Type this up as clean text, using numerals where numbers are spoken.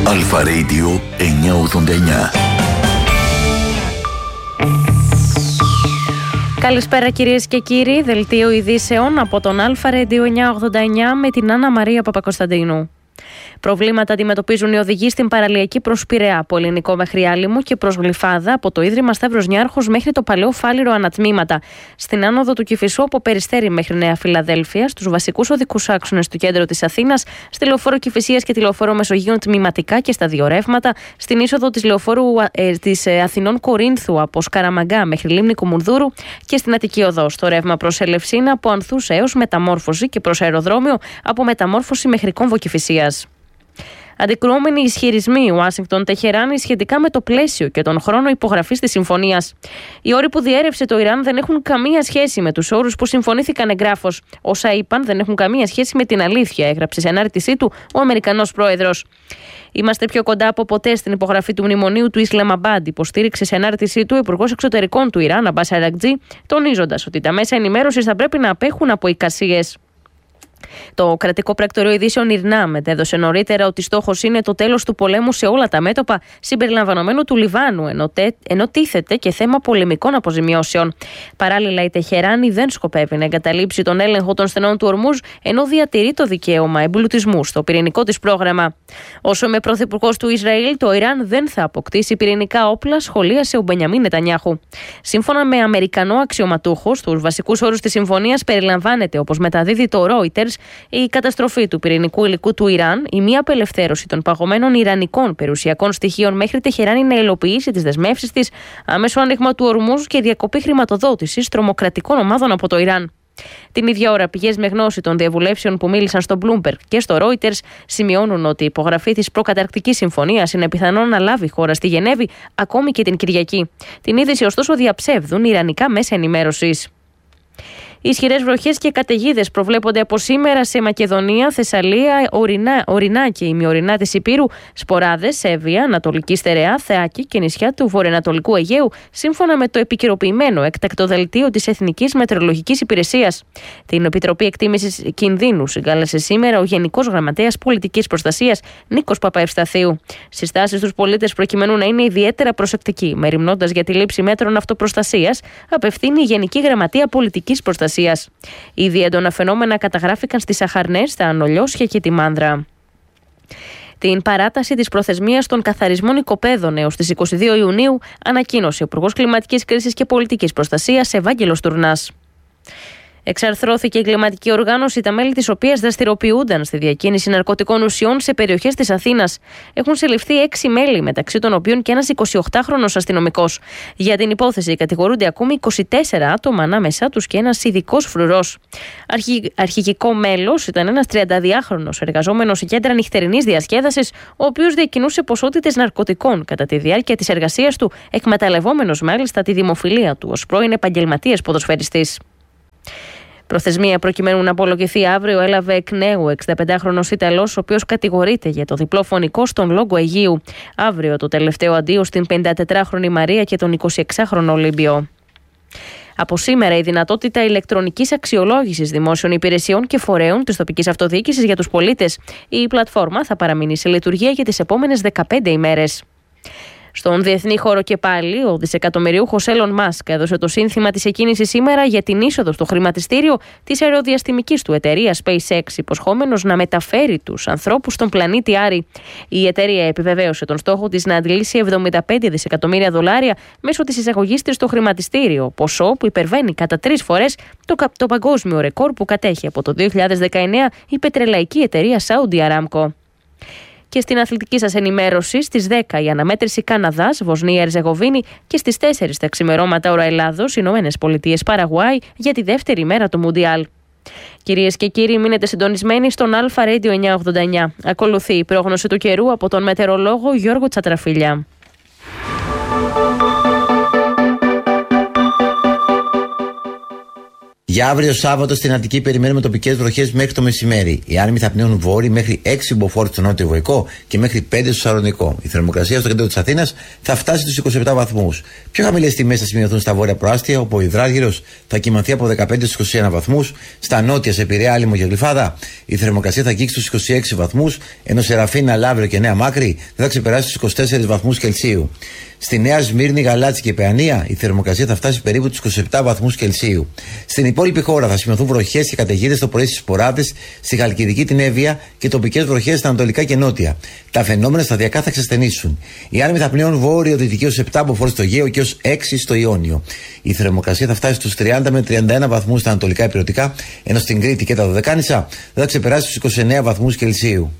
Αλφα Radio 989. Καλησπέρα κυρίες και κύριοι, δελτίο ειδήσεων από τον Αλφα Radio 989 με την Άννα Μαρία Παπακοσταντίνου. Προβλήματα αντιμετωπίζουν οι οδηγοί στην παραλιακή προς Πειραιά, από Ελληνικό μέχρι Άλυμο και προς Γλυφάδα, από το Ίδρυμα Σταύρος Νιάρχος μέχρι το Παλαιό Φάληρο ανατμήματα, στην άνοδο του Κηφισού από Περιστέρι μέχρι Νέα Φιλαδέλφεια, στους βασικούς οδικούς άξονες του κέντρου της Αθήνας, στη λεωφόρο Κηφισίας και τη λεωφόρο Μεσογείων τμηματικά και στα δύο ρεύματα, στην είσοδο της λεωφόρου της Αθηνών Κορίνθου από Σκαραμαγκά μέχρι Λίμνη Κουμουνδούρου και στην Αττική Οδό, στο ρεύμα προς Ελευσίνα από Ανθούς έως Μεταμόρφωση και προς αεροδρόμιο από Μεταμόρφωση μέχρι Κόμβο Κηφισίας. Αντικρουόμενοι ισχυρισμοί Ουάσιγκτον-Τεχεράνη σχετικά με το πλαίσιο και τον χρόνο υπογραφής της συμφωνίας. Οι όροι που διέρευσε το Ιράν δεν έχουν καμία σχέση με τους όρους που συμφωνήθηκαν εγγράφως. Όσα είπαν δεν έχουν καμία σχέση με την αλήθεια, έγραψε σε ανάρτησή του ο Αμερικανός πρόεδρος. Είμαστε πιο κοντά από ποτέ στην υπογραφή του μνημονίου του Ισλαμαμπάντ, υποστήριξε σε ανάρτησή του ο Υπουργός Εξωτερικών του Ιράν, Αμπάς Αρακτζή, τονίζοντας ότι τα μέσα ενημέρωσης θα πρέπει να απέχουν από εικασίες. Το κρατικό πρακτορείο ειδήσεων ΙΡΝΑ μετέδωσε νωρίτερα ότι στόχος είναι το τέλος του πολέμου σε όλα τα μέτωπα, συμπεριλαμβανομένου του Λιβάνου, ενώ τίθεται και θέμα πολεμικών αποζημιώσεων. Παράλληλα, η Τεχεράνη δεν σκοπεύει να εγκαταλείψει τον έλεγχο των στενών του Ορμούζ, ενώ διατηρεί το δικαίωμα εμπλουτισμού στο πυρηνικό της πρόγραμμα. Όσο με πρωθυπουργός του Ισραήλ, το Ιράν δεν θα αποκτήσει πυρηνικά όπλα, σχολίασε ο Μπενιαμίν Νετανιάχου. Σύμφωνα με Αμερικανό αξιωματούχο, στους βασικούς όρους της συμφωνίας περιλαμβάνεται, όπως μεταδίδει το Reuters, η καταστροφή του πυρηνικού υλικού του Ιράν, η μη απελευθέρωση των παγωμένων ιρανικών περιουσιακών στοιχείων μέχρι Τεχεράνη να υλοποιήσει τις δεσμεύσεις της, άμεσο άνοιγμα του Ορμούζ και διακοπή χρηματοδότησης τρομοκρατικών ομάδων από το Ιράν. Την ίδια ώρα, πηγές με γνώση των διαβουλεύσεων που μίλησαν στο Bloomberg και στο Reuters σημειώνουν ότι η υπογραφή της προκαταρκτικής συμφωνίας είναι πιθανό να λάβει χώρα στη Γενέβη ακόμη και την Κυριακή. Την είδηση, ωστόσο, διαψεύδουν ιρανικά μέσα ενημέρωσης. Ισχυρές βροχές και καταιγίδες προβλέπονται από σήμερα σε Μακεδονία, Θεσσαλία, ορεινά και ημιορεινά της Ηπείρου, Σποράδες, Σέβια, Ανατολική Στερεά, Θεάκη και νησιά του Βορειοανατολικού Αιγαίου, σύμφωνα με το επικαιροποιημένο έκτακτο δελτίο της Εθνικής Μετεωρολογικής Υπηρεσίας. Την Επιτροπή Εκτίμησης Κινδύνου συγκάλεσε σήμερα ο Γενικός Γραμματέας Πολιτικής Προστασίας Νίκος Παπαευσταθίου. Συστάσεις στους πολίτες προκειμένου να είναι ιδιαίτερα προσεκτικοί, μεριμνώντας για τη λήψη μέτρων αυτοπροστασίας, απευθύνει η Γενική Γραμματεία Πολιτικής Προστασίας. Ήδη έντονα φαινόμενα καταγράφηκαν στις Αχαρνές, στα Ανολιώσια και τη Μάνδρα. Την παράταση της προθεσμίας των καθαρισμών οικοπαίδων έως τις 22 Ιουνίου ανακοίνωσε ο Υπουργός Κλιματικής Κρίσης και Πολιτικής Προστασίας Ευάγγελος Τουρνάς. Εξαρθρώθηκε η εγκληματική οργάνωση, τα μέλη της οποίας δραστηριοποιούνταν στη διακίνηση ναρκωτικών ουσιών σε περιοχές της Αθήνας. Έχουν συλληφθεί 6 μέλη, μεταξύ των οποίων και ένας 28χρονος αστυνομικός. Για την υπόθεση κατηγορούνται ακόμη 24 άτομα, ανάμεσά τους και ένας ειδικός φρουρός. Αρχηγικό μέλος ήταν ένας 32χρονος εργαζόμενος σε κέντρα νυχτερινής διασκέδασης, ο οποίος διακινούσε ποσότητες ναρκωτικών κατά τη διάρκεια της εργασίας του, εκμεταλλευόμενος μάλιστα τη δημοφιλία του ως πρώην επαγγελματίας ποδοσφαιριστής. Προθεσμία προκειμένου να απολογηθεί αύριο έλαβε εκ νέου 65χρονος Ιταλός, ο οποίος κατηγορείται για το διπλό φωνικό στον Λόγκο Αιγείου. Αύριο το τελευταίο αντίο στην 54χρονη Μαρία και τον 26χρονο Ολύμπιο. Από σήμερα η δυνατότητα ηλεκτρονικής αξιολόγησης δημόσιων υπηρεσιών και φορέων της τοπικής αυτοδιοίκησης για τους πολίτες. Η πλατφόρμα θα παραμείνει σε λειτουργία για τις επόμενες 15 ημέρες. Στον διεθνή χώρο και πάλι, ο δισεκατομμυριούχος Elon Musk έδωσε το σύνθημα της εκκίνησης σήμερα για την είσοδο στο χρηματιστήριο της αεροδιαστημικής του εταιρείας SpaceX, υποσχόμενος να μεταφέρει τους ανθρώπους στον πλανήτη Άρη. Η εταιρεία επιβεβαίωσε τον στόχο της να αντλήσει $75 δισεκατομμύρια μέσω της εισαγωγής της στο χρηματιστήριο, ποσό που υπερβαίνει κατά 3 φορές το παγκόσμιο ρεκόρ που κατέχει από το 2019 η πετρελαϊκή εταιρεία Saudi Aramco. Και στην αθλητική σας ενημέρωση, στις 10 η αναμέτρηση Καναδάς, Βοσνία, Ερζεγοβίνη και στις 4 τα ξημερώματα ώρα Ελλάδος, Ηνωμένες Πολιτείες, Παραγουάη για τη δεύτερη μέρα του Μουντιάλ. Κυρίες και κύριοι, μείνετε συντονισμένοι στον Αλφα Radio 989. Ακολουθεί η πρόγνωση του καιρού από τον μετεωρολόγο Γιώργο Τσατραφίλια. Για αύριο Σάββατο στην Αττική περιμένουμε τοπικές βροχές μέχρι το μεσημέρι. Οι άνεμοι θα πνέουν βόρειοι μέχρι 6 μποφόρ στο νότιο Βοϊκό και μέχρι 5 στο Σαλονικό. Η θερμοκρασία στο κέντρο της Αθήνας θα φτάσει στους 27 βαθμούς. Πιο χαμηλές τιμές θα σημειωθούν στα βόρεια προάστια, όπου ο υδράργυρος θα κυμανθεί από 15 στους 21 βαθμούς. Στα νότια, σε Πειραιά, Άλυμο και Γλυφάδα, η θερμοκρασία θα αγγίξει στους 26 βαθμούς, ενώ σε Ραφίνα, Λαύριο και Νέα Μάκρη θα ξεπεράσει τους 24 βαθμούς Κελσίου. Στη Νέα Σμύρνη, Γαλάτσι και Παιανία η θερμοκρασία θα φτάσει περίπου τους 27 βαθμούς Κελσίου. Στην υπόλοιπη χώρα θα σημειωθούν βροχές και καταιγίδες το πρωί στις Ποράδες, στη Χαλκιδική, την Εύβοια και τοπικές βροχές στα ανατολικά και νότια. Τα φαινόμενα σταδιακά θα ξεσθενήσουν. Οι άνεμοι θα πνέουν βόρειο-δυτική ως 7 μποφόρ στο Αιγαίο και ως 6 στο Ιόνιο. Η θερμοκρασία θα φτάσει στους 30 με 31 βαθμούς στα ανατολικά υπηρετικά, ενώ στην Κρήτη και τα Δωδεκάνησα θα ξεπεράσει τους 29 βαθμούς Κελσίου.